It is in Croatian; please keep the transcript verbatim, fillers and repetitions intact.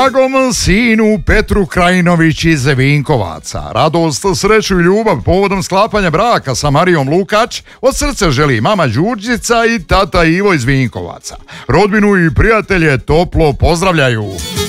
Dragom sinu Petru Krajinović iz Vinkovaca. Radost, sreću i ljubav povodom sklapanja braka sa Marijom Lukač od srca želi mama Đurđica i tata Ivo iz Vinkovaca. Rodbinu i prijatelje toplo pozdravljaju.